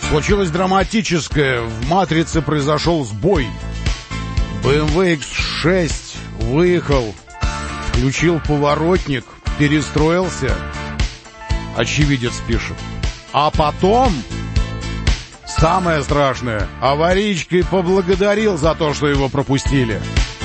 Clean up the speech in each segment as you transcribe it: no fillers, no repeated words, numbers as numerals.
Случилось драматическое. В «Матрице» произошел сбой. BMW X6 выехал, включил поворотник, перестроился. Очевидец пишет. А потом, самое страшное, аварийкой поблагодарил за то, что его пропустили.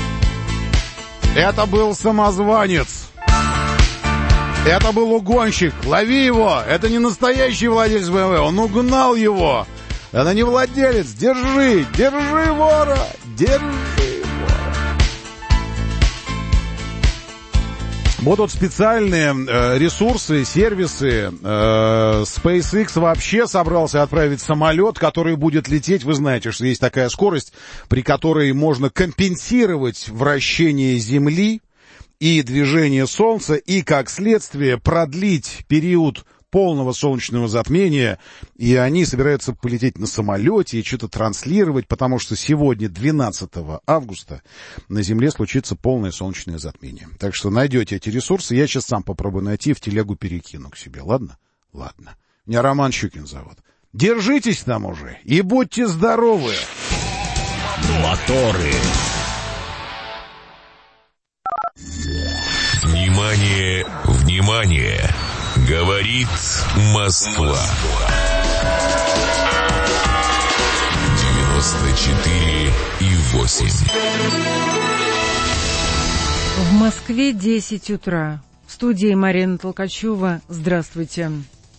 Это был самозванец. Это был угонщик. Лови его. Это не настоящий владелец BMW. Он угнал его. Это не владелец. Держи. Держи вора. Держи вора. Будут специальные ресурсы, сервисы. SpaceX вообще собрался отправить самолет, который будет лететь. Вы знаете, что есть такая скорость, при которой можно компенсировать вращение Земли и движение Солнца, и, как следствие, продлить период полного солнечного затмения. И они собираются полететь на самолете и что-то транслировать, потому что сегодня, 12 августа, на Земле случится полное солнечное затмение. Так что найдете эти ресурсы. Я сейчас сам попробую найти, в телегу перекину к себе. Ладно? Ладно. Меня Роман Щукин зовут. Держитесь там уже и будьте здоровы. Моторы. Внимание, внимание! Говорит Москва. 94,8. В Москве 10 утра. В студии Марина Толкачева. Здравствуйте.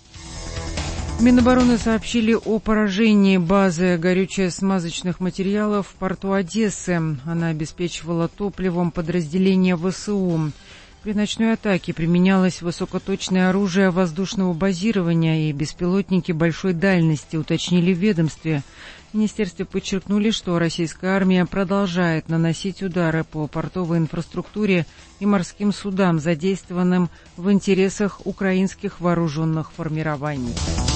Минобороны сообщили о поражении базы горюче-смазочных материалов в порту Одессы. Она обеспечивала топливом подразделения ВСУ. При ночной атаке применялось высокоточное оружие воздушного базирования и беспилотники большой дальности, уточнили в ведомстве. В министерстве подчеркнули, что российская армия продолжает наносить удары по портовой инфраструктуре и морским судам, задействованным в интересах украинских вооруженных формирований.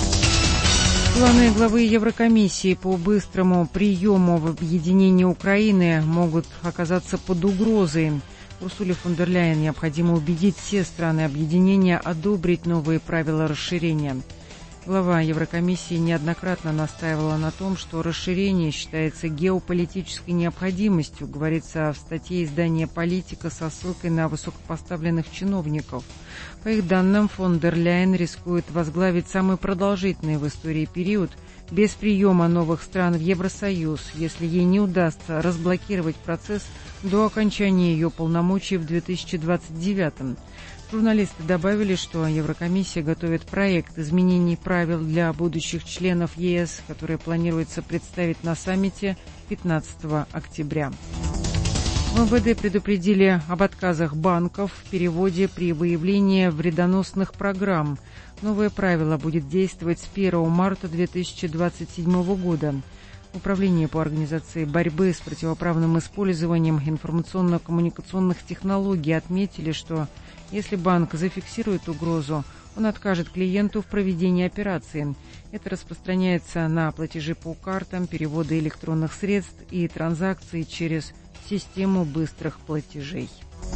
Планы главы Еврокомиссии по быстрому приему в объединении Украины могут оказаться под угрозой. Урсуле фон дер Ляйен необходимо убедить все страны объединения одобрить новые правила расширения. Глава Еврокомиссии неоднократно настаивала на том, что расширение считается геополитической необходимостью, говорится в статье издания «Политика» со ссылкой на высокопоставленных чиновников. По их данным, фон дер Ляйен рискует возглавить самый продолжительный в истории период без приема новых стран в Евросоюз, если ей не удастся разблокировать процесс до окончания ее полномочий в 2029-м. Журналисты добавили, что Еврокомиссия готовит проект изменений правил для будущих членов ЕС, который планируется представить на саммите 15 октября. В МВД предупредили об отказах банков в переводе при выявлении вредоносных программ. Новое правило будет действовать с 1 марта 2027 года. Управление по организации борьбы с противоправным использованием информационно-коммуникационных технологий отметили, что если банк зафиксирует угрозу, он откажет клиенту в проведении операции. Это распространяется на платежи по картам, переводы электронных средств и транзакции через систему быстрых платежей.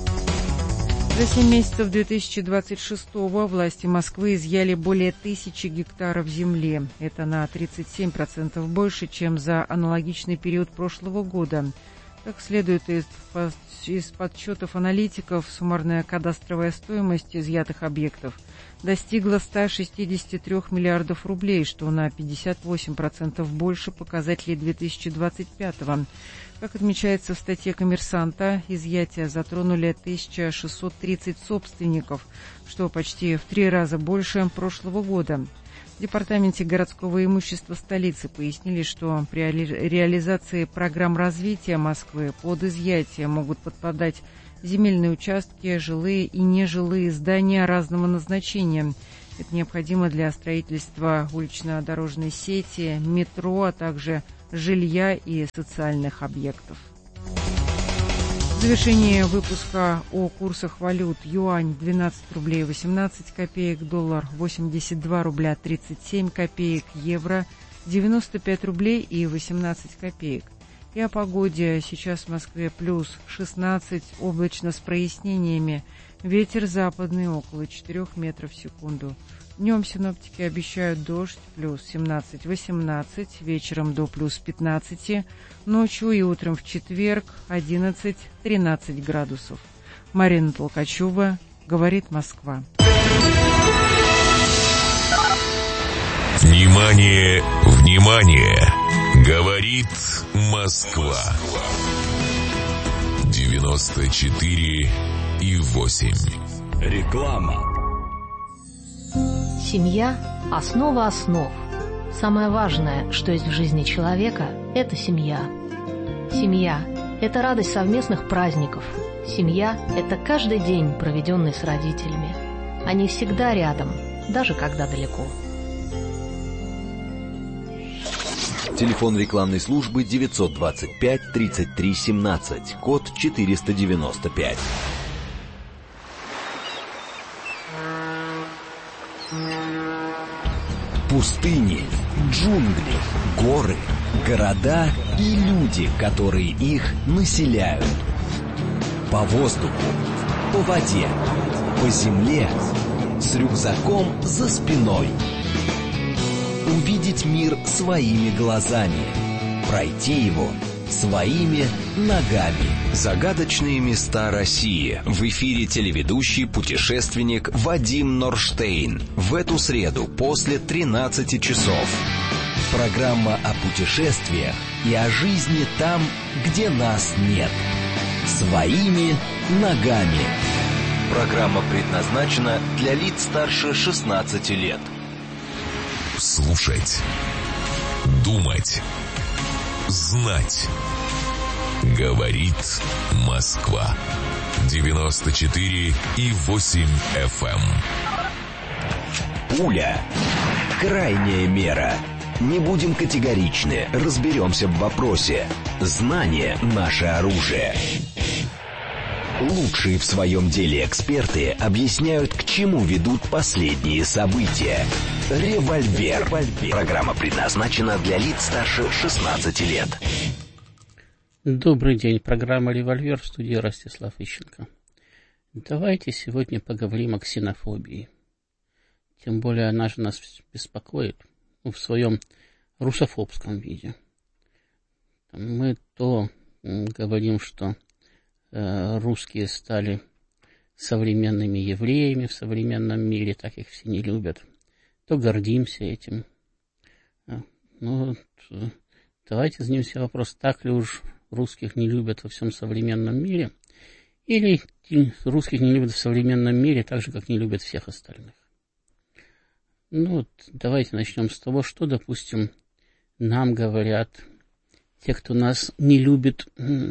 За 7 месяцев 2026-го власти Москвы изъяли более 1000 гектаров земли. Это на 37% больше, чем за аналогичный период прошлого года. Как следует из подсчетов аналитиков, суммарная кадастровая стоимость изъятых объектов достигла 163 миллиардов рублей, что на 58% больше показателей 2025-го. Как отмечается в статье «Коммерсанта», изъятия затронули 1630 собственников, что почти в 3 раза больше прошлого года. В Департаменте городского имущества столицы пояснили, что при реализации программ развития Москвы под изъятие могут подпадать земельные участки, жилые и нежилые здания разного назначения. Это необходимо для строительства улично-дорожной сети, метро, а также жилья и социальных объектов. В завершении выпуска о курсах валют: юань 12 рублей 18 копеек, доллар 82 рубля 37 копеек, евро 95 рублей и 18 копеек. И о погоде. Сейчас в Москве плюс 16, облачно с прояснениями. Ветер западный около 4 метров в секунду. Днем синоптики обещают дождь, плюс 17-18, вечером до плюс 15, ночью и утром в четверг 11-13 градусов. Марина Толкачева, говорит Москва. Внимание, внимание! Говорит Москва. 94,8. Реклама. Семья – основа основ. Самое важное, что есть в жизни человека – это семья. Семья – это радость совместных праздников. Семья – это каждый день, проведенный с родителями. Они всегда рядом, даже когда далеко. Телефон рекламной службы 925 33 17, код 495. Пустыни, джунгли, горы, города и люди, которые их населяют. По воздуху, по воде, по земле, с рюкзаком за спиной. Увидеть мир своими глазами, пройти его своими ногами. Загадочные места России. В эфире телеведущий путешественник Вадим Норштейн. В эту среду после 13 часов. Программа о путешествиях и о жизни там, где нас нет. Своими ногами. Программа предназначена для лиц старше 16 лет. Слушать, думать, знать. Говорит Москва. 94,8 FM. Пуля. Крайняя мера. Не будем категоричны, разберемся в вопросе. Знание – наше оружие. Лучшие в своем деле эксперты объясняют, к чему ведут последние события. Револьвер. Программа предназначена для лиц старше 16 лет. Добрый день. Программа «Револьвер», в студии Ростислав Ищенко. Давайте сегодня поговорим о ксенофобии. Тем более она же нас беспокоит в своем русофобском виде. Мы то говорим, что русские стали современными евреями в современном мире, так их все не любят, то гордимся этим. Ну, давайте зададим себе вопрос, так ли уж русских не любят во всем современном мире, или русских не любят в современном мире так же, как не любят всех остальных. Ну, давайте начнем с того, что, допустим, нам говорят те, кто нас не любит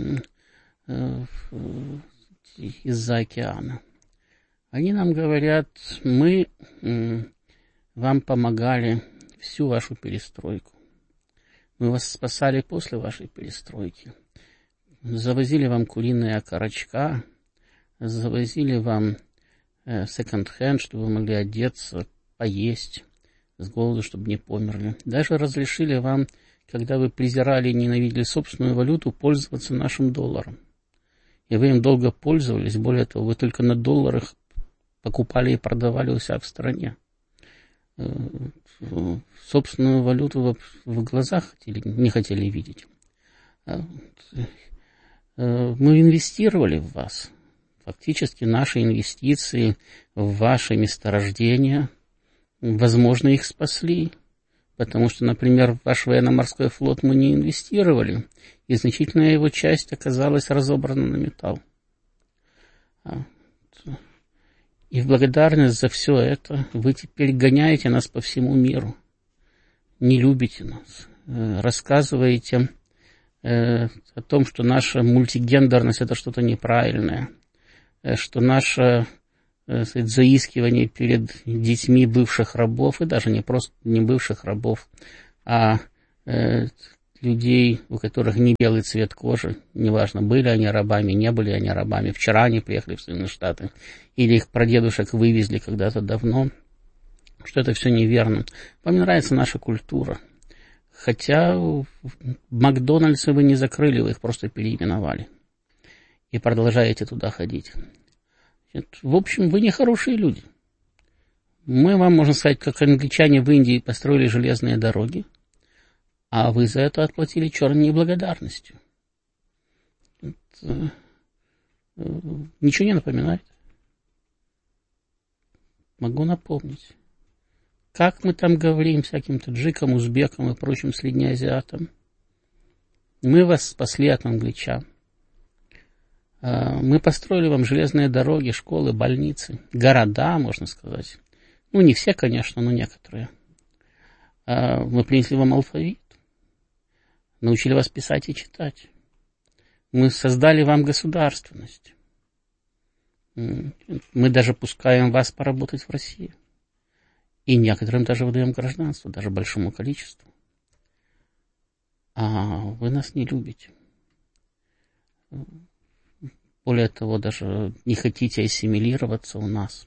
из-за океана. Они нам говорят, мы вам помогали всю вашу перестройку. Мы вас спасали после вашей перестройки. Завозили вам куриные окорочка, завозили вам секонд-хенд, чтобы вы могли одеться, поесть, с голоду, чтобы не померли. Даже разрешили вам, когда вы презирали и ненавидели собственную валюту, пользоваться нашим долларом. И вы им долго пользовались. Более того, вы только на долларах покупали и продавали у себя в стране. Собственную валюту в глазах не хотели видеть. Мы инвестировали в вас. Фактически наши инвестиции в ваши месторождения, возможно, их спасли. Потому что, например, в ваш военно-морской флот мы не инвестировали, и значительная его часть оказалась разобрана на металл. И в благодарность за все это вы теперь гоняете нас по всему миру, не любите нас, рассказываете о том, что наша мультигендерность – это что-то неправильное, что наше заискивание перед детьми бывших рабов, и даже не просто не бывших рабов, а людей, у которых не белый цвет кожи, неважно, были они рабами, не были они рабами, вчера они приехали в Соединенные Штаты, или их прадедушек вывезли когда-то давно, что это все неверно. Вам не нравится наша культура. Хотя Макдональдсы вы не закрыли, вы их просто переименовали. И продолжаете туда ходить. В общем, вы не хорошие люди. Мы вам, можно сказать, как англичане в Индии построили железные дороги, а вы за это отплатили черной неблагодарностью. Это, ничего не напоминает? Могу напомнить. Как мы там говорим всяким таджикам, узбекам и прочим среднеазиатам? Мы вас спасли от англичан. Мы построили вам железные дороги, школы, больницы, города, можно сказать. Ну, не все, конечно, но некоторые. Мы принесли вам алфавит, научили вас писать и читать. Мы создали вам государственность. Мы даже пускаем вас поработать в России. И некоторым даже выдаем гражданство, даже большому количеству. А вы нас не любите. Более того, даже не хотите ассимилироваться у нас.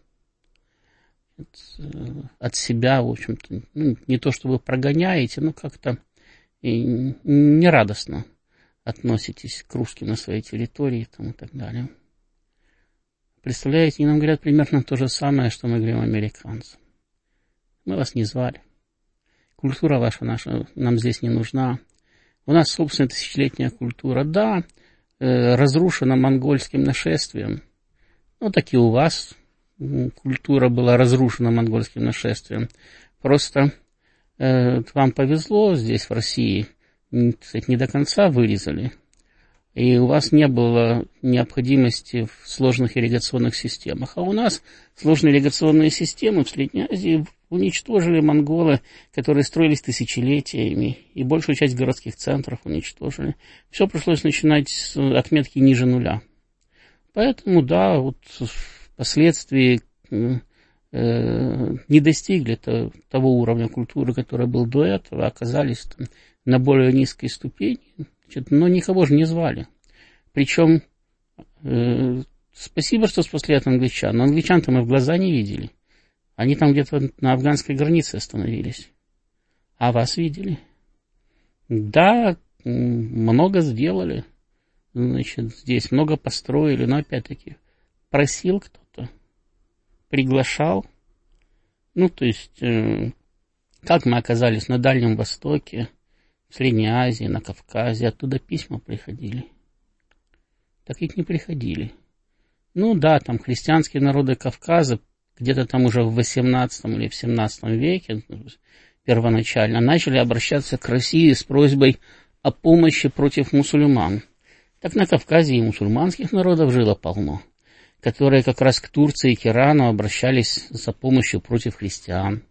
От себя, в общем-то, не то, что вы прогоняете, но как-то нерадостно относитесь к русским на своей территории там, и так далее. Представляете, и нам говорят примерно то же самое, что мы говорим американцам. Мы вас не звали. Культура ваша наша нам здесь не нужна. У нас собственная тысячелетняя культура. Да, разрушена монгольским нашествием. Ну, так и у вас культура была разрушена монгольским нашествием. Просто вам повезло здесь, в России, кстати, не до конца вырезали. И у вас не было необходимости в сложных ирригационных системах. А у нас сложные ирригационные системы в Средней Азии уничтожили монголы, которые строились тысячелетиями, и большую часть городских центров уничтожили. Все пришлось начинать с отметки ниже нуля. Поэтому, да, вот впоследствии не достигли того уровня культуры, который был до этого, оказались там на более низкой ступени, но никого же не звали. Причем, спасибо, что спасли от англичан, но англичан-то мы в глаза не видели. Они там где-то на афганской границе остановились. А вас видели? Да, много сделали. Значит, здесь много построили, но опять-таки просил кто-то, приглашал. Ну, то есть, как мы оказались на Дальнем Востоке, в Средней Азии, на Кавказе, оттуда письма приходили. Так ведь не приходили. Ну да, там христианские народы Кавказа где-то там уже в 18 или в 17 веке первоначально начали обращаться к России с просьбой о помощи против мусульман. Так на Кавказе и мусульманских народов жило полно, которые как раз к Турции и к Ирану обращались за помощью против христиан.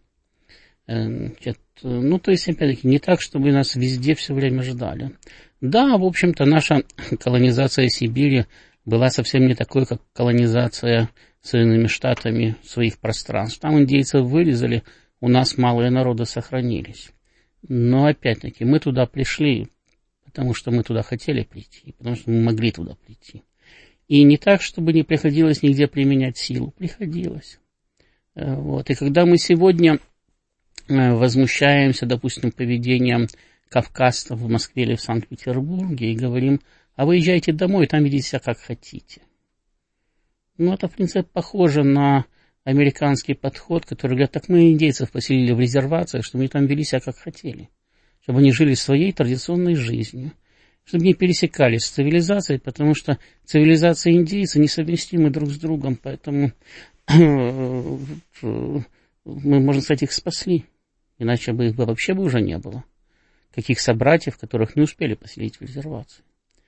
Ну, то есть, опять-таки, не так, чтобы нас везде все время ждали. Да, в общем-то, наша колонизация Сибири была совсем не такой, как колонизация Соединенными Штатами своих пространств. Там индейцев вырезали, у нас малые народы сохранились. Но, опять-таки, мы туда пришли, потому что мы туда хотели прийти, потому что мы могли туда прийти. И не так, чтобы не приходилось нигде применять силу. Приходилось. Вот. И когда мы сегодня возмущаемся, допустим, поведением кавказцев в Москве или в Санкт-Петербурге и говорим, а вы езжайте домой, там ведите себя как хотите. Ну, это, в принципе, похоже на американский подход, который говорят, так мы индейцев поселили в резервациях, чтобы они там вели себя как хотели, чтобы они жили своей традиционной жизнью, чтобы не пересекались с цивилизацией, потому что цивилизация и индейцы несовместимы друг с другом, поэтому мы, можно сказать, их спасли, иначе бы их вообще бы уже не было. Каких собратьев, которых не успели поселить в резервации.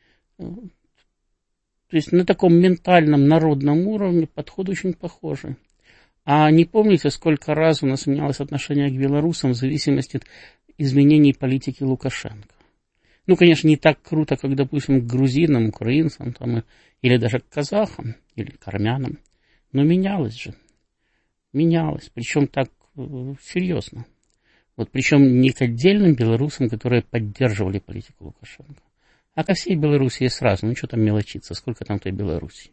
То есть на таком ментальном, народном уровне подход очень похожий. А не помните, сколько раз у нас менялось отношение к белорусам в зависимости от изменений политики Лукашенко? Ну, конечно, не так круто, как, допустим, к грузинам, украинцам, там, или даже к казахам, или к армянам. Но менялось же. Менялось. Причем так серьезно. Вот, причем не к отдельным белорусам, которые поддерживали политику Лукашенко, а ко всей Белоруссии сразу. Ну, что там мелочиться, сколько там той Белоруссии.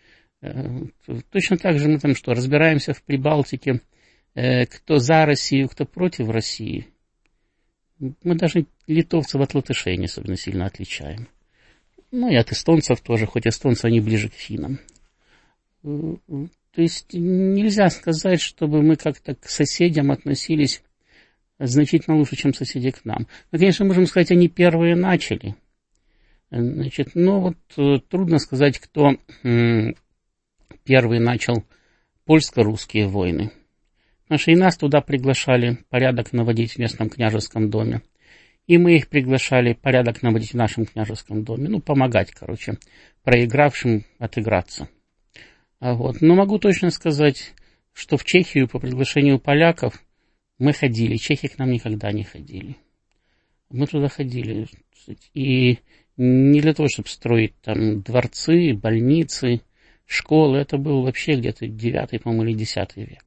Точно так же мы там что, разбираемся в Прибалтике, кто за Россию, кто против России. Мы даже литовцев от латышей не особенно сильно отличаем. Ну, и от эстонцев тоже, хоть эстонцы, они ближе к финнам. То То есть нельзя сказать, чтобы мы как-то к соседям относились значительно лучше, чем соседи к нам. Мы, конечно, можем сказать, они первые начали. Значит, но вот трудно сказать, кто первый начал польско-русские войны. Потому что и нас туда приглашали порядок наводить в местном княжеском доме. И мы их приглашали порядок наводить в нашем княжеском доме. Ну, помогать, короче, проигравшим отыграться. Вот. Но могу точно сказать, что в Чехию по приглашению поляков мы ходили. Чехи к нам никогда не ходили. Мы туда ходили. И не для того, чтобы строить там дворцы, больницы, школы. Это был вообще где-то 9, по-моему, или 10 век.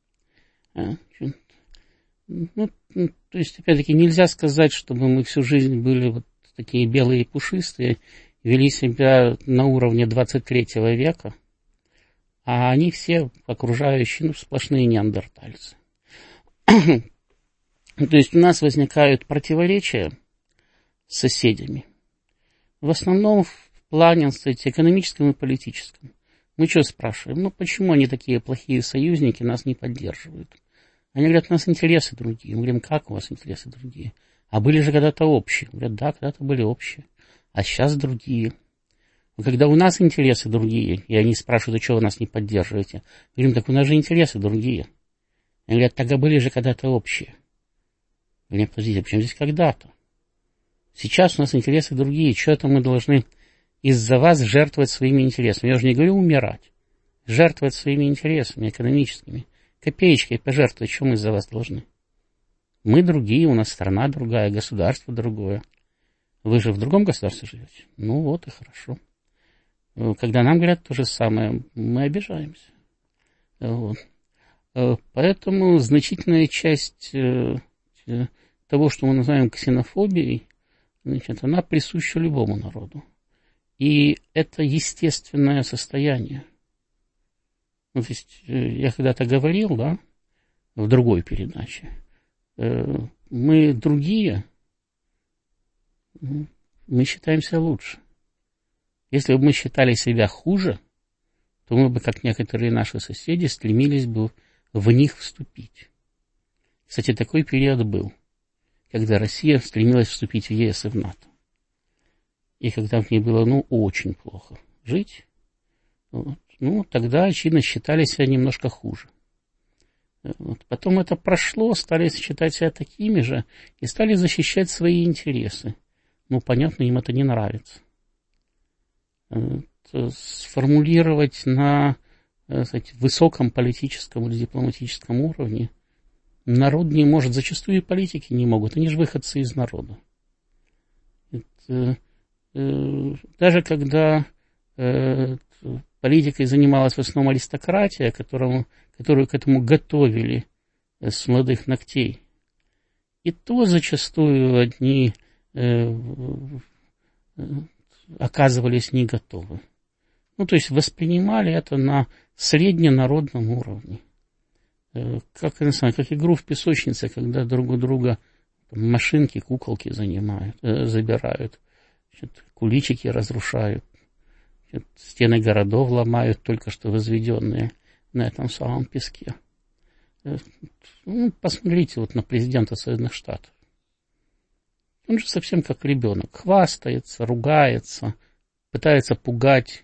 Ну, то есть, опять-таки, нельзя сказать, чтобы мы всю жизнь были вот такие белые и пушистые, вели себя на уровне 23 века, а они все окружающие, сплошные неандертальцы. То есть у нас возникают противоречия с соседями. В основном в плане, кстати, экономическом и политическом. Мы что спрашиваем? Почему они такие плохие союзники, нас не поддерживают? Они говорят, у нас интересы другие. Мы говорим, как у вас интересы другие? А были же когда-то общие. Говорят, да, когда-то были общие. А сейчас другие. Когда у нас интересы другие, и они спрашивают, а что вы нас не поддерживаете? Мы говорим, так у нас же интересы другие. Они говорят, тогда были же когда-то общие. Мы говорим, подождите, почему здесь когда-то? Сейчас у нас интересы другие. Что это мы должны из-за вас жертвовать своими интересами? Я уже не говорю умирать. Жертвовать своими интересами экономическими. Копеечкой пожертвовать, что мы из-за вас должны? Мы другие, у нас страна другая, государство другое. Вы же в другом государстве живете? Ну вот и хорошо. Когда нам говорят то же самое, мы обижаемся. Вот. Поэтому значительная часть того, что мы называем ксенофобией, значит, она присуща любому народу. И это естественное состояние. То есть, я когда-то говорил, да, в другой передаче, мы другие, мы считаемся лучше. Если бы мы считали себя хуже, то мы бы, как некоторые наши соседи, стремились бы в них вступить. Кстати, такой период был, когда Россия стремилась вступить в ЕС и в НАТО. И когда в ней было, очень плохо жить, вот, тогда, очевидно, считали себя немножко хуже. Вот. Потом это прошло, стали считать себя такими же и стали защищать свои интересы. Понятно, им это не нравится. Сформулировать на, высоком политическом или дипломатическом уровне народ не может, зачастую и политики не могут, они же выходцы из народа. Даже когда политикой занималась в основном аристократия, которую к этому готовили с молодых ногтей, и то зачастую одни оказывались не готовы. То есть воспринимали это на средненародном уровне. Как игру в песочнице, когда друг у друга машинки, куколки забирают, куличики разрушают, стены городов ломают, только что возведенные на этом самом песке. Посмотрите на президента Соединенных Штатов. Он же совсем как ребенок. Хвастается, ругается, пытается пугать.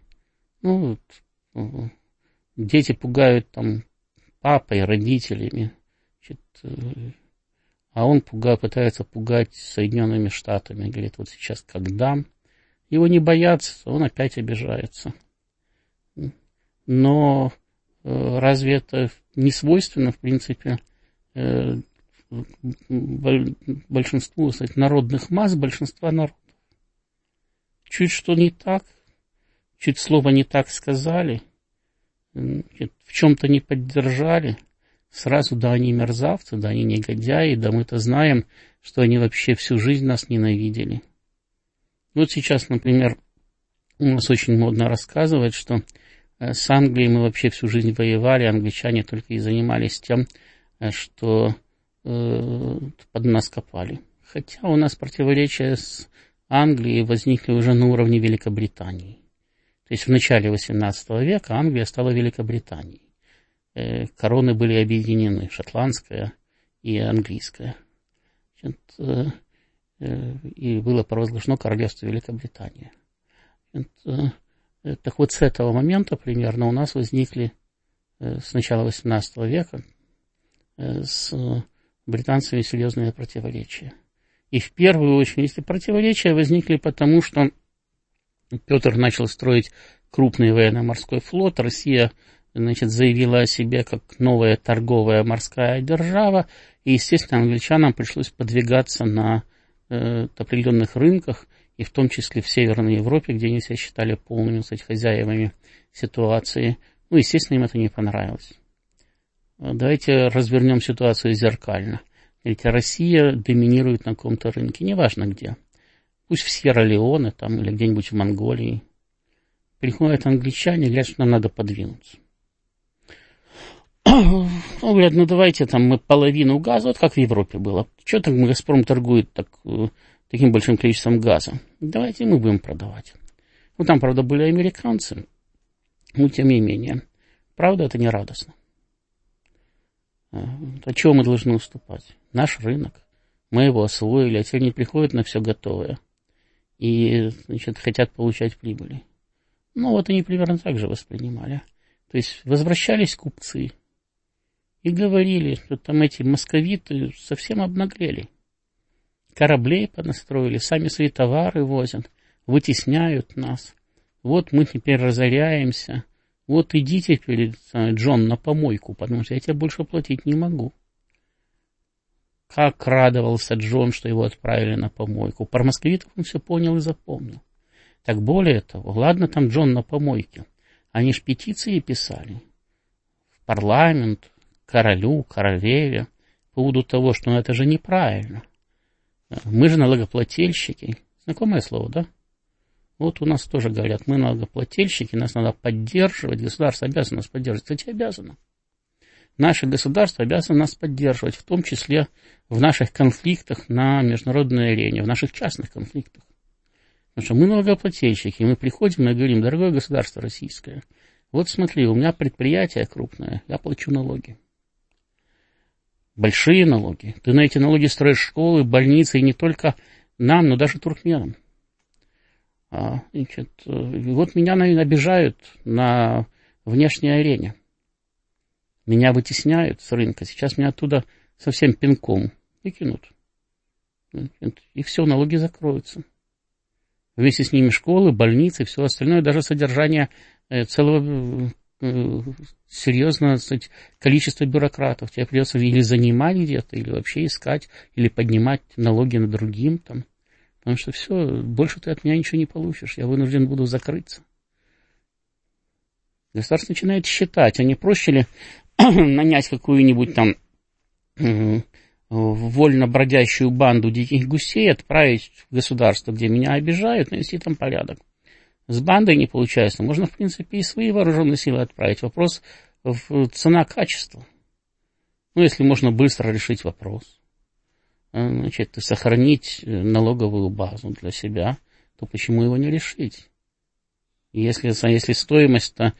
Дети пугают папой, родителями. А он пытается пугать Соединенными Штатами. Говорит, вот сейчас как дам. Его не боятся, он опять обижается. Но разве это не свойственно, в принципе, большинству народных масс, большинства народов? Чуть что не так, чуть слово не так сказали, в чем-то не поддержали, сразу да они мерзавцы, да они негодяи, да мы-то знаем, что они вообще всю жизнь нас ненавидели. Вот сейчас, например, у нас очень модно рассказывать, что с Англией мы вообще всю жизнь воевали, англичане только и занимались тем, что под нас копали. Хотя у нас противоречия с Англией возникли уже на уровне Великобритании. То есть в начале XVIII века Англия стала Великобританией. короны были объединены, шотландская и английская. И было провозглашено королевство Великобритания. Так вот, с этого момента примерно у нас возникли с начала XVIII века с британцами серьезные противоречия. И в первую очередь эти противоречия возникли потому, что Петр начал строить крупный военно-морской флот, Россия, заявила о себе как новая торговая морская держава, и, естественно, англичанам пришлось подвигаться на определенных рынках, и в том числе в Северной Европе, где они себя считали полными, хозяевами ситуации. Естественно, им это не понравилось. Давайте развернем ситуацию зеркально. Ведь Россия доминирует на каком-то рынке, неважно где. Пусть в Сьерра-Леоне там, или где-нибудь в Монголии. Приходят англичане и говорят, что нам надо подвинуться. Говорят, давайте там мы половину газа, вот как в Европе было. Что так «Газпром» торгует таким большим количеством газа? Давайте мы будем продавать. Там, правда, были американцы, но тем не менее. Правда, это не радостно. От чего мы должны уступать? Наш рынок. Мы его освоили, а теперь не приходят на все готовое. И, хотят получать прибыли. Они примерно так же воспринимали. То есть, возвращались купцы и говорили, что там эти московиты совсем обнаглели. Кораблей понастроили, сами свои товары возят, вытесняют нас. Вот мы теперь разоряемся. Вот идите теперь, Джон, на помойку, потому что я тебе больше платить не могу. Как радовался Джон, что его отправили на помойку. Про московитов он все понял и запомнил. Так более того, ладно там Джон на помойке. Они ж петиции писали в парламент, королю, королеве, по поводу того, что это же неправильно. Мы же налогоплательщики. Знакомое слово, да? Вот у нас тоже говорят, мы налогоплательщики, нас надо поддерживать, государство обязано нас поддерживать. Кстати, обязано. Наше государство обязано нас поддерживать, в том числе в наших конфликтах на международной арене, в наших частных конфликтах. Потому что мы налогоплательщики, мы приходим и говорим, дорогое государство российское, вот смотри, у меня предприятие крупное, я плачу налоги. Большие налоги. Ты на эти налоги строишь школы, больницы, и не только нам, но даже туркменам. Вот меня, наверное, обижают на внешней арене. Меня вытесняют с рынка. Сейчас меня оттуда совсем пинком выкинут. И все, налоги закроются. Вместе с ними школы, больницы, все остальное, даже содержание целого серьезного количества бюрократов. Тебе придется или занимать где-то, или вообще искать, или поднимать налоги на другим там. Потому что все, больше ты от меня ничего не получишь. Я вынужден буду закрыться. Государство начинает считать, а не проще ли нанять какую-нибудь там вольно бродящую банду диких гусей, отправить в государство, где меня обижают, навести там порядок. С бандой не получается. Можно, в принципе, и свои вооруженные силы отправить. Вопрос в цена-качество. Если можно быстро решить вопрос, сохранить налоговую базу для себя, то почему его не решить? Если стоимость-то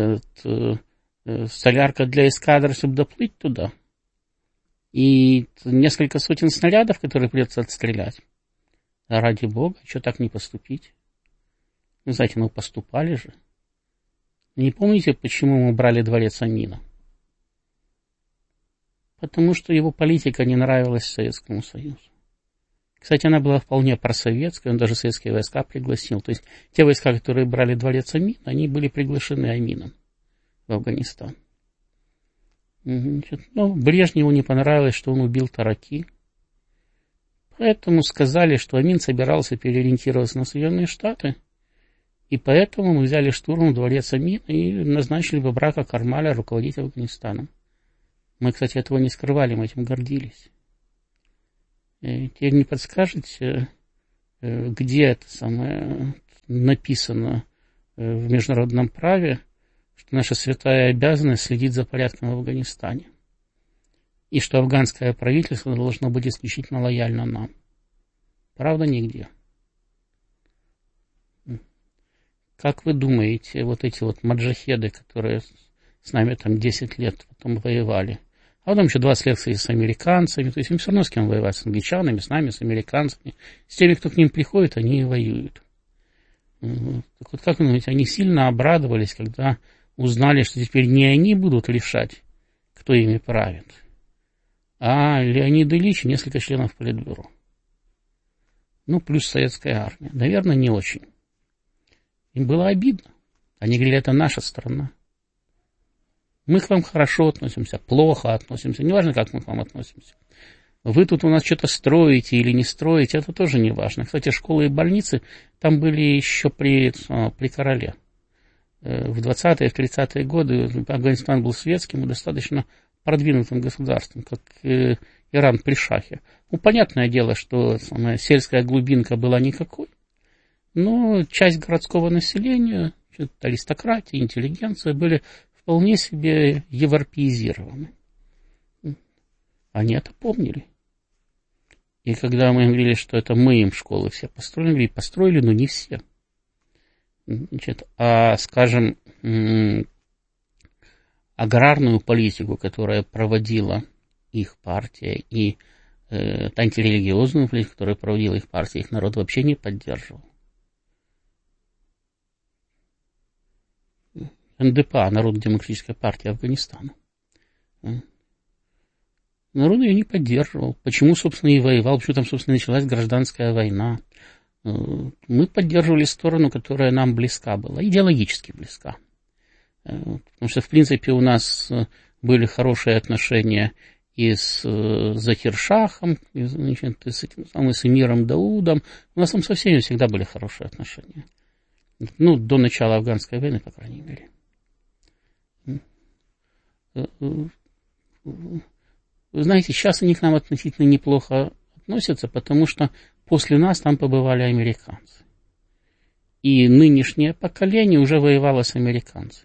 солярка для эскадры, чтобы доплыть туда, и несколько сотен снарядов, которые придется отстрелять, ради бога, что так не поступить? Знаете, мы поступали же. Не помните, почему мы брали дворец Амина? Потому что его политика не нравилась Советскому Союзу. Кстати, она была вполне просоветская, он даже советские войска пригласил. То есть те войска, которые брали дворец Амин, они были приглашены Амином в Афганистан. Брежневу не понравилось, что он убил Тараки. Поэтому сказали, что Амин собирался переориентироваться на Соединенные Штаты. И поэтому мы взяли штурмом дворец Амин и назначили Бабрака Кармаля руководить Афганистаном. Мы, кстати, этого не скрывали, мы этим гордились. Теперь не подскажете, где это самое написано в международном праве, что наша святая обязанность следить за порядком в Афганистане. И что афганское правительство должно быть исключительно лояльно нам. Правда, нигде. Как вы думаете, вот эти вот маджахеды, которые с нами там 10 лет потом воевали. А потом еще 20 лет с американцами. То есть им все равно с кем воевать. С англичанами, с нами, с американцами. С теми, кто к ним приходит, они и воюют. Так вот, как вы думаете, они сильно обрадовались, когда узнали, что теперь не они будут решать, кто ими правит, а Леонид Ильич и несколько членов Политбюро. Ну, плюс советская армия. Наверное, не очень. Им было обидно. Они говорили, это наша страна. Мы к вам хорошо относимся, плохо относимся. Неважно, как мы к вам относимся. Вы тут у нас что-то строите или не строите, это тоже не важно. Кстати, школы и больницы там были еще при короле. В 20-е, в 30-е годы Афганистан был светским и достаточно продвинутым государством, как Иран при шахе. Ну, понятное дело, что сельская глубинка была никакой, но часть городского населения, аристократия, интеллигенция были вполне себе европеизированы. Они это помнили. И когда мы говорили, что это мы им школы все построили, говорили, построили, но не все. Значит, а, скажем, аграрную политику, которая проводила их партия, и антирелигиозную политику, которую проводила их партия, их народ вообще не поддерживал. НДПА, Народно-демократическая партия Афганистана. Народ ее не поддерживал. Почему, собственно, и воевал? Почему там, собственно, началась гражданская война? Мы поддерживали сторону, которая нам близка была, идеологически близка. Потому что, в принципе, у нас были хорошие отношения и с Захир-Шахом, и, значит, и с этим самым с эмиром Даудом. У нас там со всеми всегда были хорошие отношения. Ну, до начала афганской войны, по крайней мере. Вы знаете, сейчас они к нам относительно неплохо относятся, потому что после нас там побывали американцы. И нынешнее поколение уже воевало с американцами.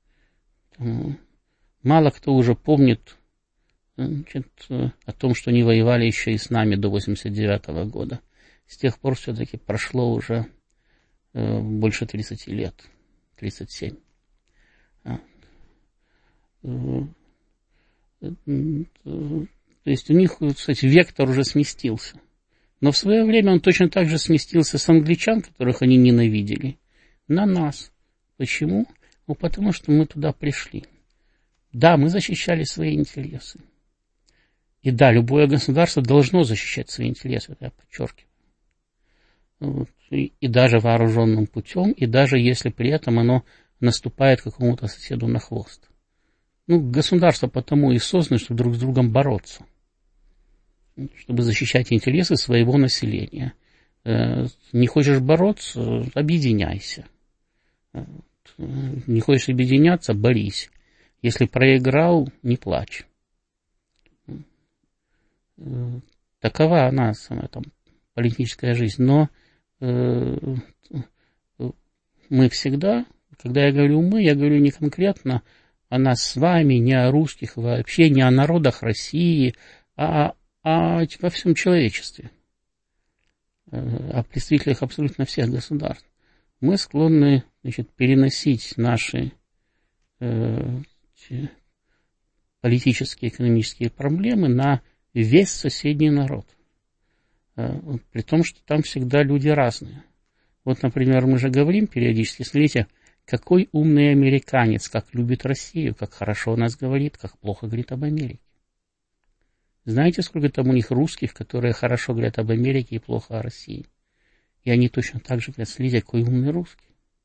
Мало кто уже помнит, значит, о том, что они воевали еще и с нами до 1989 года. С тех пор все-таки прошло уже больше 30 лет, 37. То есть у них, кстати, вектор уже сместился. Но в свое время он точно так же сместился с англичан, которых они ненавидели, на нас. Почему? Ну, потому что мы туда пришли. Да, мы защищали свои интересы. И да, любое государство должно защищать свои интересы, это я подчеркиваю. Вот. И даже вооруженным путем, и даже если при этом оно наступает какому-то соседу на хвост. Ну, государство потому и создано, чтобы друг с другом бороться. Чтобы защищать интересы своего населения. Не хочешь бороться — объединяйся. Не хочешь объединяться — борись. Если проиграл, не плачь. Такова она, самая там политическая жизнь. Но мы всегда, когда я говорю «мы», я говорю не конкретно о нас с вами, не о русских вообще, не о народах России, а во всем человечестве, о представителях абсолютно всех государств. Мы склонны, значит, переносить наши политические, экономические проблемы на весь соседний народ. При том, что там всегда люди разные. Вот, например, мы же говорим периодически, смотрите, какой умный американец, как любит Россию, как хорошо о нас говорит, как плохо говорит об Америке. Знаете, сколько там у них русских, которые хорошо говорят об Америке и плохо о России? И они точно так же говорят, смотрите, какой умный русский.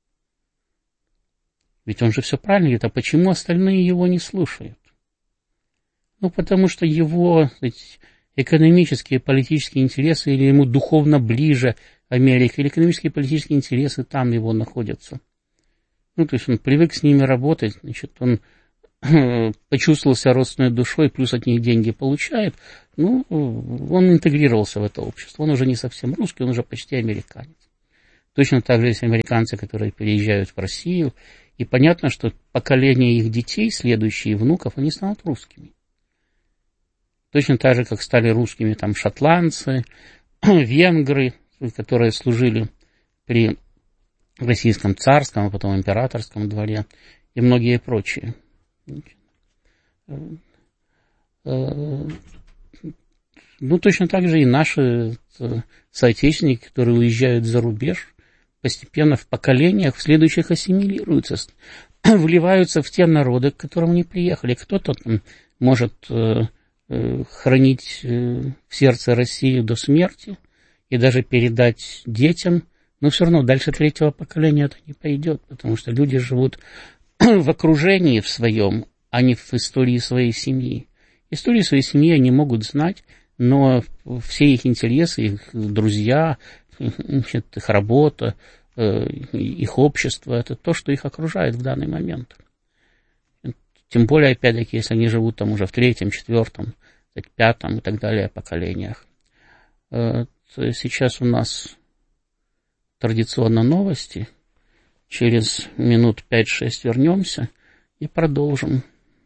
Ведь он же все правильно говорит, а почему остальные его не слушают? Ну, потому что его экономические, политические интересы, или ему духовно ближе Америка, или экономические, политические интересы там его находятся. Ну, то есть он привык с ними работать, значит, он почувствовался родственной душой, плюс от них деньги получает, ну, он интегрировался в это общество. Он уже не совсем русский, он уже почти американец. Точно так же есть американцы, которые переезжают в Россию, и понятно, что поколение их детей, следующие внуков, они станут русскими. Точно так же, как стали русскими там шотландцы, венгры, которые служили при российском царском, а потом императорском дворе, и многие прочие. Точно так же и наши соотечественники, которые уезжают за рубеж, постепенно в поколениях в следующих ассимилируются, вливаются в те народы, к которым они приехали. Кто-то там может хранить в сердце Россию до смерти и даже передать детям, но все равно дальше третьего поколения это не пойдет, потому что люди живут в окружении в своем, а не в истории своей семьи. Историю своей семьи они могут знать, но все их интересы, их друзья, их работа, их общество, это то, что их окружает в данный момент. Тем более, опять-таки, если они живут там уже в третьем, четвертом, пятом и так далее поколениях. Сейчас у нас традиционно новости. Через минут 5-6 вернемся и продолжим.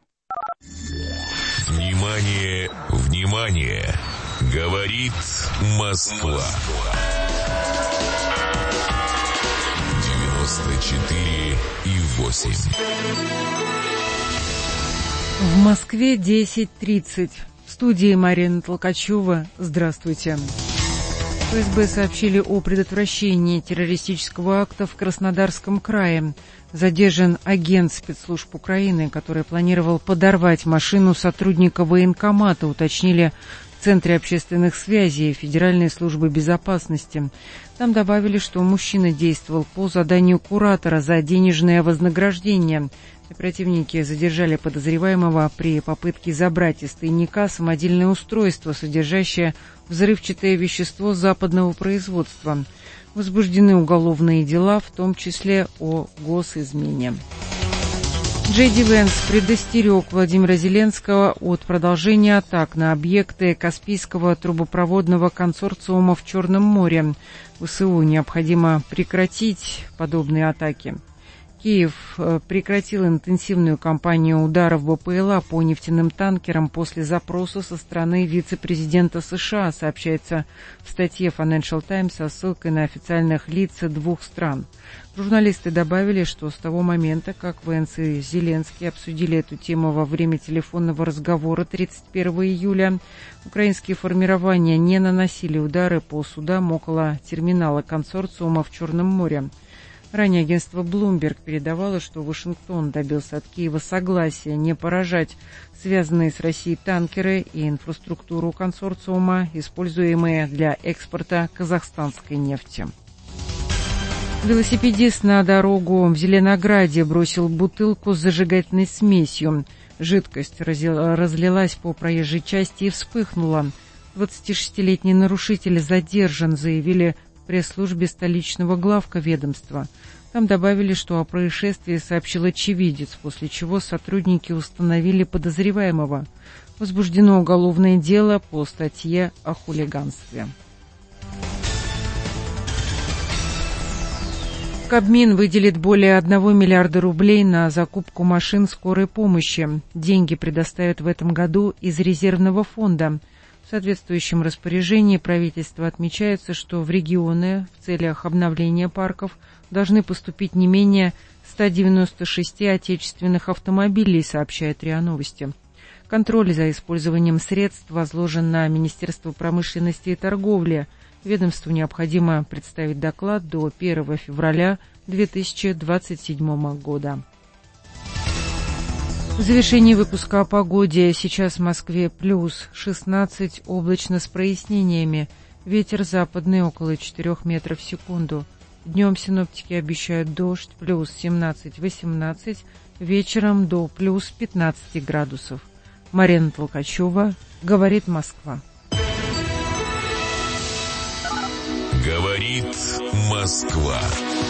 Внимание, внимание! Говорит Москва. 94,8. В Москве 10:30. В студии Марина Толкачева. Здравствуйте. ФСБ сообщили о предотвращении террористического акта в Краснодарском крае. Задержан агент спецслужб Украины, который планировал подорвать машину сотрудника военкомата, уточнили в Центре общественных связей Федеральной службы безопасности. Там добавили, что мужчина действовал по заданию куратора за денежное вознаграждение. Оперативники задержали подозреваемого при попытке забрать из тайника самодельное устройство, содержащее взрывчатое вещество западного производства. Возбуждены уголовные дела, в том числе о госизмене. Джей Ди Венс предостерег Владимира Зеленского от продолжения атак на объекты Каспийского трубопроводного консорциума в Черном море. ВСУ необходимо прекратить подобные атаки. Киев прекратил интенсивную кампанию ударов БПЛА по нефтяным танкерам после запроса со стороны вице-президента США, сообщается в статье Financial Times со ссылкой на официальных лиц двух стран. Журналисты добавили, что с того момента, как Венс и Зеленский обсудили эту тему во время телефонного разговора 31 июля, украинские формирования не наносили удары по судам около терминала консорциума в Черном море. Ранее агентство Bloomberg передавало, что Вашингтон добился от Киева согласия не поражать связанные с Россией танкеры и инфраструктуру консорциума, используемые для экспорта казахстанской нефти. Велосипедист на дорогу в Зеленограде бросил бутылку с зажигательной смесью. Жидкость разлилась по проезжей части и вспыхнула. 26-летний нарушитель задержан, заявили в пресс-службе столичного главка ведомства. Там добавили, что о происшествии сообщил очевидец, после чего сотрудники установили подозреваемого. Возбуждено уголовное дело по статье о хулиганстве. Кабмин выделит более 1 миллиарда рублей на закупку машин скорой помощи. Деньги предоставят в этом году из резервного фонда. В соответствующем распоряжении правительства отмечается, что в регионы в целях обновления парков должны поступить не менее 196 отечественных автомобилей, сообщает РИА Новости. Контроль за использованием средств возложен на Министерство промышленности и торговли. Ведомству необходимо представить доклад до 1 февраля 2027 года. В завершении выпуска о погоде. Сейчас в Москве плюс 16, облачно с прояснениями. Ветер западный около 4 метров в секунду. Днем синоптики обещают дождь, плюс 17-18, вечером до плюс 15 градусов. Марина Толкачева, говорит Москва. Говорит Москва.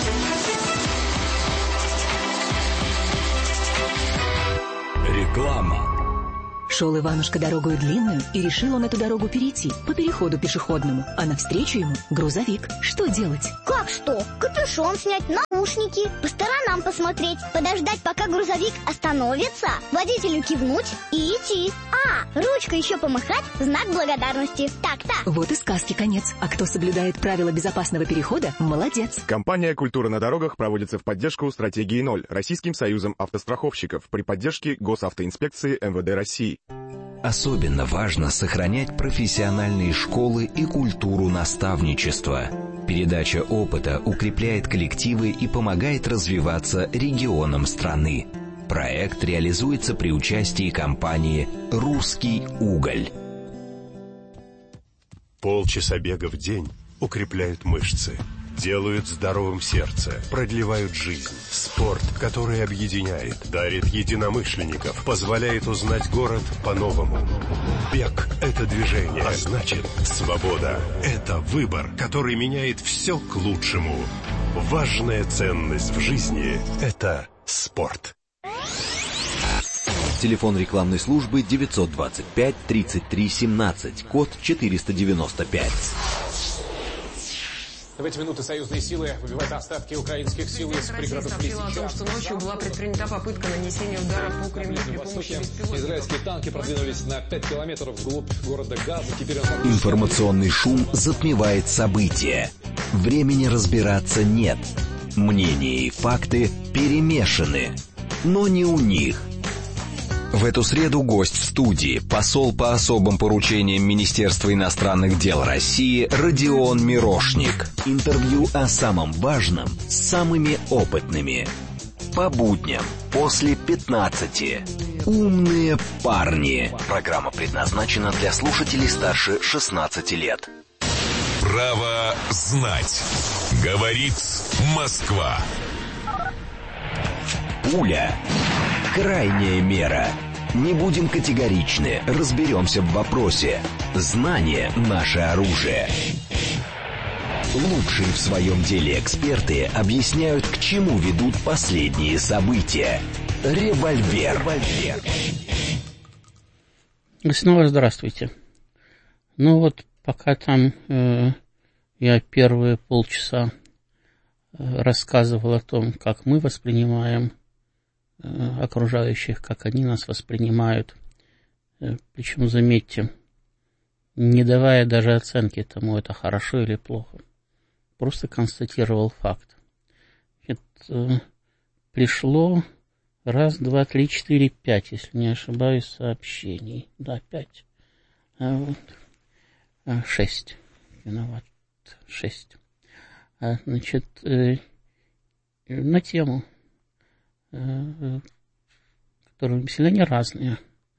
Реклама. Шел Иванушка дорогою длинную, и решил он эту дорогу перейти по переходу пешеходному, а навстречу ему грузовик. Что делать? Как что? Капюшон снять, на наушники, по сторонам посмотреть, подождать, пока грузовик остановится, водителю кивнуть и идти. Ручкой еще помахать в знак благодарности. Так-так. Вот и сказки конец. А кто соблюдает правила безопасного перехода, молодец. Компания «Культура на дорогах» проводится в поддержку стратегии 0 Российским союзом автостраховщиков при поддержке Госавтоинспекции МВД России. Особенно важно сохранять профессиональные школы и культуру наставничества. Передача опыта укрепляет коллективы и помогает развиваться регионам страны. Проект реализуется при участии компании «Русский уголь». Полчаса бега в день укрепляют мышцы, делают здоровым сердце, продлевают жизнь. Спорт, который объединяет, дарит единомышленников, позволяет узнать город по-новому. Бег – это движение, а значит, свобода – это выбор, который меняет все к лучшему. Важная ценность в жизни – это спорт. Телефон рекламной службы 925 33 17, код 495. В эти минуты союзные силы выбивают остатки украинских сил из пригородов Лисича. О том, что ночью была предпринята попытка нанесения удара по Кремлю при помощи беспилотников. Израильские танки продвинулись на 5 километров вглубь города Газа. Теперь Информационный шум затмевает события. Времени разбираться нет. Мнения и факты перемешаны. Но не у них. В эту среду гость в студии, посол по особым поручениям Министерства иностранных дел России Родион Мирошник. Интервью о самом важном с самыми опытными. По будням после 15. Умные парни. Программа предназначена для слушателей старше 16 лет. Право знать. Говорит Москва. Пуля. Крайняя мера. Не будем категоричны, разберемся в вопросе. Знание – наше оружие. Лучшие в своем деле эксперты объясняют, к чему ведут последние события. Револьвер. Снова здравствуйте. Ну вот, пока там я первые полчаса рассказывал о том, как мы воспринимаем окружающих, как они нас воспринимают. Причем, заметьте, не давая даже оценки тому, это хорошо или плохо. Просто констатировал факт. Пришло 1, 2, 3, 4, 5, если не ошибаюсь, сообщений. Да, 5. 6. Виноват. 6. Значит, на тему, которые население разные,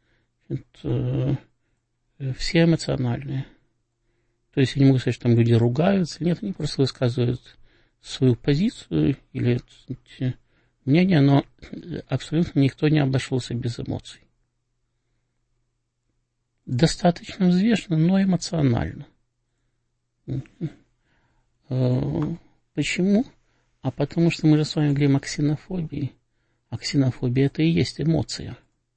все эмоциональные. То есть я не могу сказать, что там люди ругаются, нет, они просто высказывают свою позицию или мнение, но абсолютно никто не обошелся без эмоций. Достаточно взвешенно, но эмоционально. Почему? А потому что мы же с вами говорим о ксенофобии. А ксенофобия – это и есть эмоция.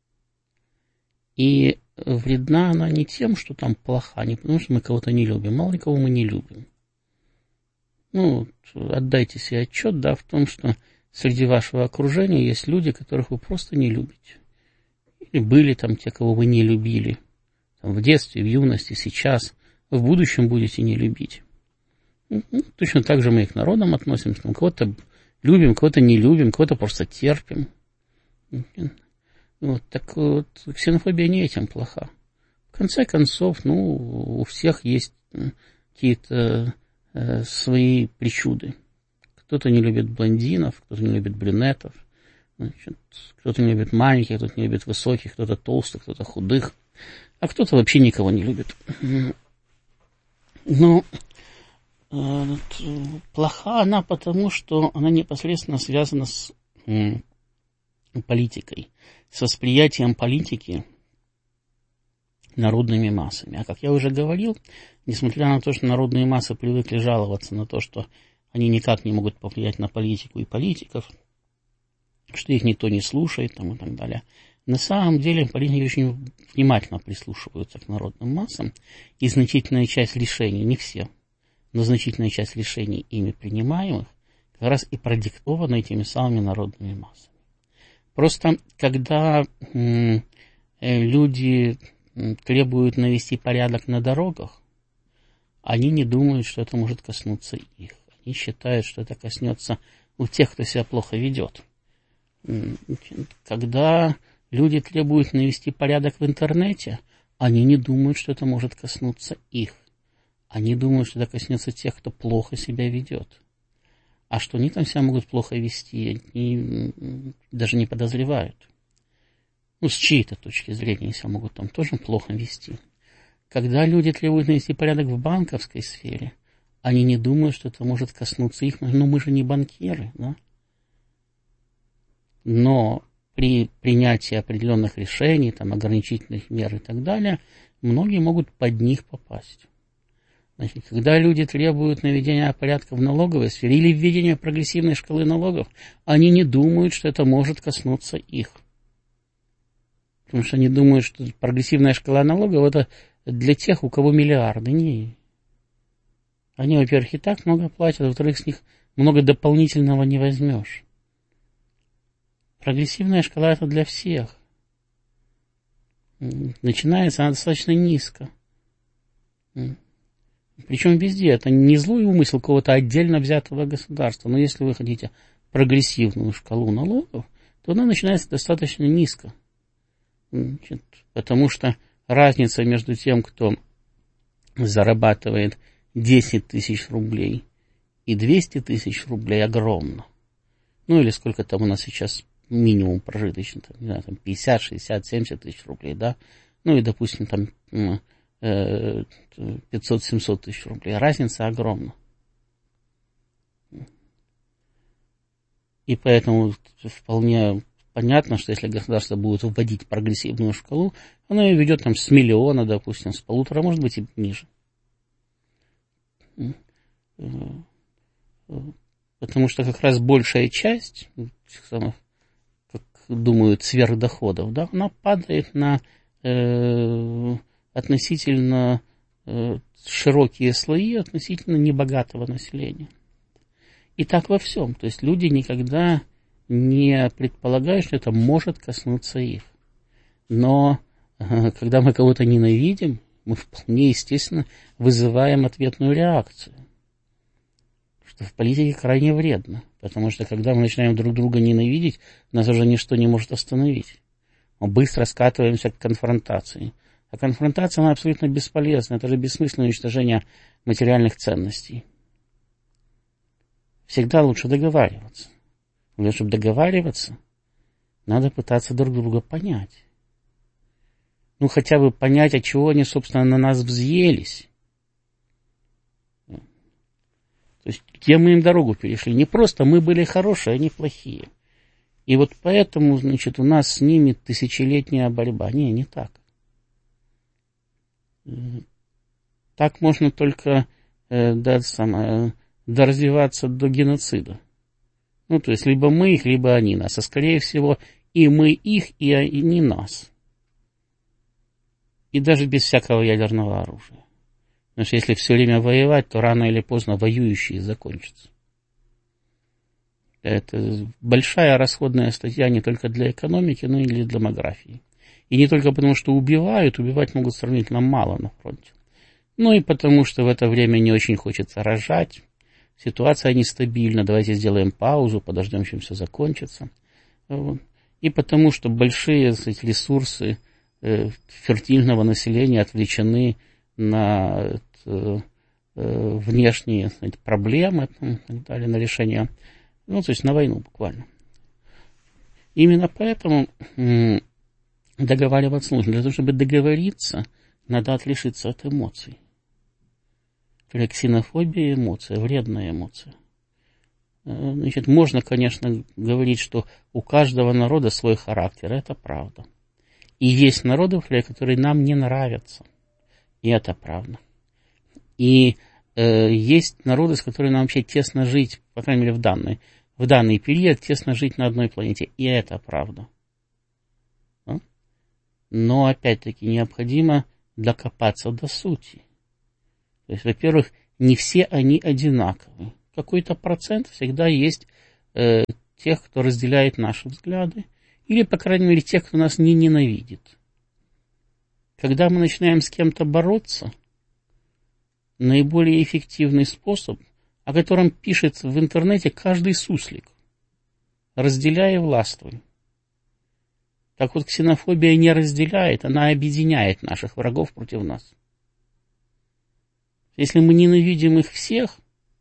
И вредна она не тем, что там плоха, не потому что мы кого-то не любим. Мало ли кого мы не любим. Ну, отдайте себе отчет, да, в том, что среди вашего окружения есть люди, которых вы просто не любите. Или были там те, кого вы не любили. Там, в детстве, в юности, сейчас. В будущем будете не любить. Точно так же мы и к народам относимся. Там, кого-то любим, кого-то не любим, кого-то просто терпим. Вот, так вот, ксенофобия не этим плоха. В конце концов, у всех есть какие-то свои причуды. Кто-то не любит блондинов, кто-то не любит брюнетов, значит, кто-то не любит маленьких, кто-то не любит высоких, кто-то толстых, кто-то худых, а кто-то вообще никого не любит. Но плоха она потому, что она непосредственно связана с политикой, с восприятием политики народными массами. А как я уже говорил, несмотря на то, что народные массы привыкли жаловаться на то, что они никак не могут повлиять на политику и политиков, что их никто не слушает там, и так далее, на самом деле политики очень внимательно прислушиваются к народным массам, и значительная часть решений, не все, но значительная часть решений ими принимаемых как как раз и продиктовано этими самыми народными массами. Просто когда люди требуют навести порядок на дорогах, они не думают, что это может коснуться их. Они считают, что это коснется у тех, кто себя плохо ведет. Когда люди требуют навести порядок в интернете, они не думают, что это может коснуться их. Они думают, что это коснется тех, кто плохо себя ведет. А что они там себя могут плохо вести, они даже не подозревают. С чьей-то точки зрения они себя могут там тоже плохо вести. Когда люди требуют навести порядок в банковской сфере, они не думают, что это может коснуться их. Мы же не банкиры, да? Но при принятии определенных решений, там, ограничительных мер и так далее, многие могут под них попасть. Значит, когда люди требуют наведения порядка в налоговой сфере или введения прогрессивной шкалы налогов, они не думают, что это может коснуться их. Потому что они думают, что прогрессивная шкала налогов – это для тех, у кого миллиарды. Не. Они, во-первых, и так много платят, а во-вторых, с них много дополнительного не возьмешь. Прогрессивная шкала – это для всех. Начинается она достаточно низко. Причем везде. Это не злой умысел какого-то отдельно взятого государства. Но если вы хотите прогрессивную шкалу налогов, то она начинается достаточно низко. Значит, потому что разница между тем, кто зарабатывает 10 тысяч рублей и 200 тысяч рублей, огромна. Или сколько там у нас сейчас минимум прожиточный, не знаю, там 50, 60, 70 тысяч рублей, да? И, допустим, там 500-700 тысяч рублей. Разница огромна. И поэтому вполне понятно, что если государство будет вводить прогрессивную шкалу, оно ее ведет там с миллиона, допустим, с 1,5, может быть, и ниже. Потому что как раз большая часть этих самых, как думают, сверхдоходов, да, она падает на относительно широкие слои относительно небогатого населения. И так во всем. То есть люди никогда не предполагают, что это может коснуться их. Но когда мы кого-то ненавидим, мы вполне естественно вызываем ответную реакцию. Что в политике крайне вредно. Потому что когда мы начинаем друг друга ненавидеть, нас уже ничто не может остановить. Мы быстро скатываемся к конфронтации. А конфронтация, она абсолютно бесполезна. Это же бессмысленное уничтожение материальных ценностей. Всегда лучше договариваться. Но чтобы договариваться, надо пытаться друг друга понять. Хотя бы понять, от чего они, собственно, на нас взъелись. То есть, где мы им дорогу перешли. Не просто мы были хорошие, они плохие. И вот поэтому, значит, у нас с ними тысячелетняя борьба. Не так. Так можно только доразвиваться до геноцида. То есть, либо мы их, либо они нас. А скорее всего, и мы их, и они нас. И даже без всякого ядерного оружия. Потому что если все время воевать, то рано или поздно воюющие закончатся. Это большая расходная статья не только для экономики, но и для демографии. И не только потому, что убивать могут сравнительно мало на фронте. И потому, что в это время не очень хочется рожать. Ситуация нестабильна, давайте сделаем паузу, подождем, чем все закончится. И потому, что большие ресурсы фертильного населения отвлечены на внешние проблемы и так далее, на решение, то есть на войну буквально. Именно поэтому договариваться нужно. Для того, чтобы договориться, надо отрешиться от эмоций. Ксенофобия – эмоция, вредная эмоция. Значит, можно, конечно, говорить, что у каждого народа свой характер, это правда. И есть народы, которые нам не нравятся, и это правда. И есть народы, с которыми нам вообще тесно жить, по крайней мере, в данный период, тесно жить на одной планете, и это правда. Но, опять-таки, необходимо докопаться до сути. То есть, во-первых, не все они одинаковы. какой-то процент всегда есть тех, кто разделяет наши взгляды, или, по крайней мере, тех, кто нас не ненавидит. Когда мы начинаем с кем-то бороться, наиболее эффективный способ, о котором пишет в интернете каждый суслик: разделяй и властвуй. Так вот, ксенофобия не разделяет, она объединяет наших врагов против нас. Если мы ненавидим их всех,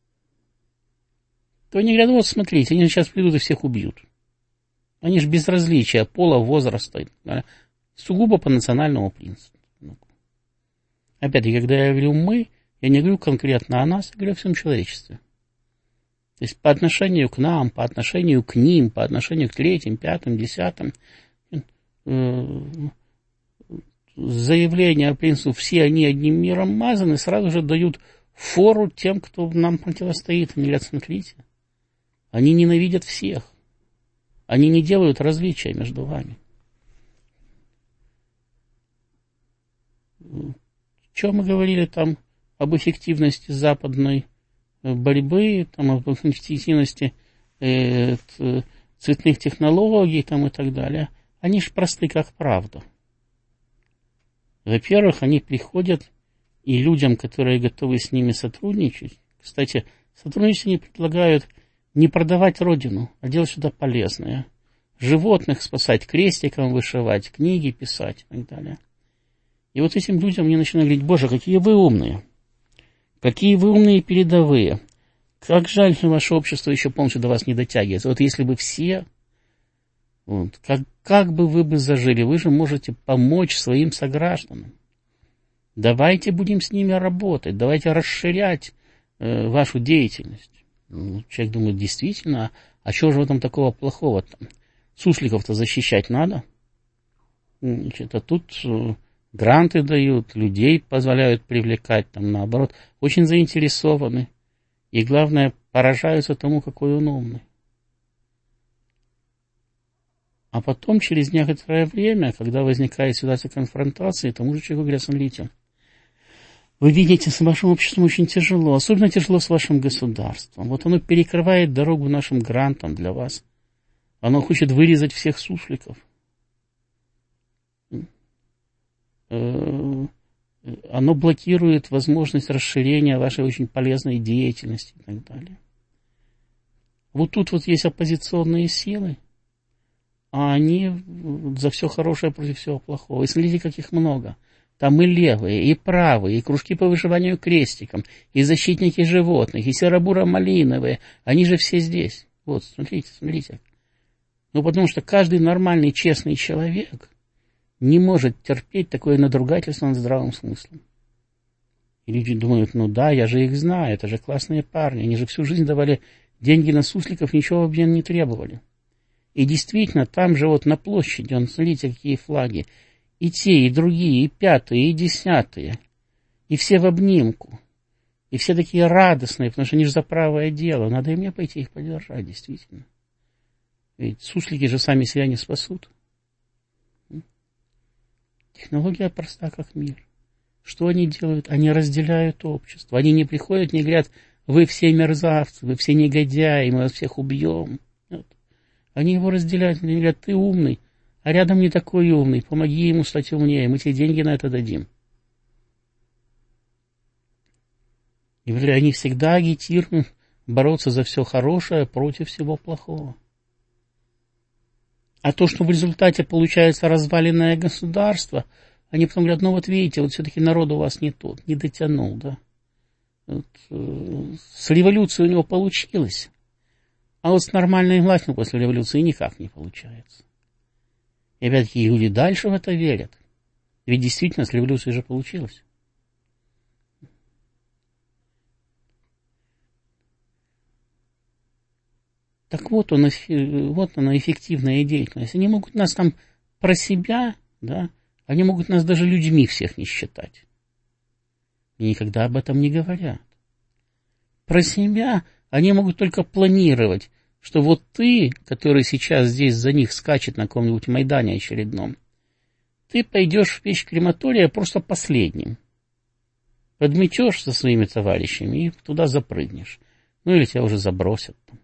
то они говорят: вот смотрите, они сейчас придут и всех убьют. Они же без различия пола, возраста, сугубо по национальному принципу. Опять-таки, когда я говорю «мы», я не говорю конкретно о нас, я говорю о всем человечестве. То есть по отношению к нам, по отношению к ним, по отношению к третьим, пятым, десятым, заявления о принципе «все они одним миром мазаны» сразу же дают фору тем, кто нам противостоит. Они говорят: смотрите, они ненавидят всех. Они не делают различия между вами. Что мы говорили там об эффективности западной борьбы, там, об эффективности цветных технологий там, и так далее? Они же просты, как правда. Во-первых, они приходят и людям, которые готовы с ними сотрудничать. Кстати, сотрудничать они предлагают не продавать родину, а делать что-то полезное. Животных спасать, крестиком вышивать, книги писать и так далее. И вот этим людям мне начинают говорить: боже, какие вы умные. Какие вы умные передовые. Как жаль, что ваше общество еще полностью до вас не дотягивается. Вот если бы все, вот, как бы вы бы зажили, вы же можете помочь своим согражданам. Давайте будем с ними работать, давайте расширять вашу деятельность. Человек думает: действительно, а чего же в этом такого плохого-то? Сусликов-то защищать надо. Значит, а тут гранты дают, людей позволяют привлекать, там, наоборот, очень заинтересованы. И, главное, поражаются тому, какой он умный. А потом, через некоторое время, когда возникает ситуация конфронтации, тому же человеку говорят: смотрите, вы видите, с вашим обществом очень тяжело, особенно тяжело с вашим государством. Вот оно перекрывает дорогу нашим грантам для вас. Оно хочет вырезать всех сусликов. Оно блокирует возможность расширения вашей очень полезной деятельности и так далее. Вот тут вот есть оппозиционные силы, а они за все хорошее против всего плохого. И смотрите, как их много. Там и левые, и правые, и кружки по вышиванию крестиком, и защитники животных, и серо-буро-малиновые. Они же все здесь. Вот, смотрите, смотрите. Ну, потому что каждый нормальный, честный человек не может терпеть такое надругательство над здравым смыслом. И люди думают: ну да, я же их знаю, это же классные парни, они же всю жизнь давали деньги на сусликов, ничего в обмен не требовали. И действительно, там же вот на площади, смотрите, какие флаги, и те, и другие, и пятые, и десятые, и все в обнимку, и все такие радостные, потому что они же за правое дело, надо и мне пойти их поддержать, действительно. Ведь суслики же сами себя не спасут. Технология проста, как мир. Что они делают? Они разделяют общество. Они не приходят, не говорят: вы все мерзавцы, вы все негодяи, мы вас всех убьем. Нет. Они его разделяют, они говорят: ты умный, а рядом не такой умный, помоги ему стать умнее, мы тебе деньги на это дадим. И они всегда агитируют бороться за все хорошее против всего плохого. А то, что в результате получается разваленное государство, они потом говорят: ну вот видите, вот все-таки народ у вас не тот, не дотянул, да. Вот, с революцией у него получилось, а вот с нормальной властью после революции никак не получается. И опять-таки люди дальше в это верят. Ведь действительно с революцией же получилось. Так вот она эффективная деятельность. Они могут нас там про себя, да, они могут нас даже людьми всех не считать. И никогда об этом не говорят. Про себя они могут только планировать, что вот ты, который сейчас здесь за них скачет на каком-нибудь Майдане очередном, ты пойдешь в печь крематория просто последним. Подметешь со своими товарищами и туда запрыгнешь. Ну или тебя уже забросят.